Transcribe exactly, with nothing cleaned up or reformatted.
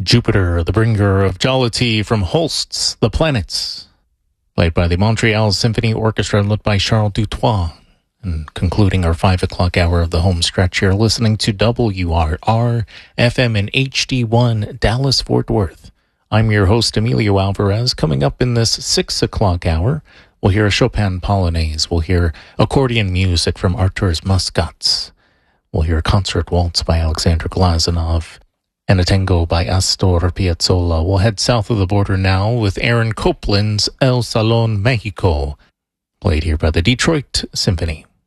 Jupiter, the bringer of jollity from Holst's The Planets, played by the Montreal Symphony Orchestra, led by Charles Dutoit. And concluding our five o'clock hour of the home stretch here, listening to W R R F M and H D one, Dallas-Fort Worth. I'm your host, Emilio Alvarez. Coming up in this six o'clock hour, we'll hear a Chopin Polonaise. We'll hear accordion music from Artur's Muscats. We'll hear a concert waltz by Alexander Glazunov and a tango by Astor Piazzolla. We'll head south of the border now with Aaron Copland's El Salón Mexico, played here by the Detroit Symphony.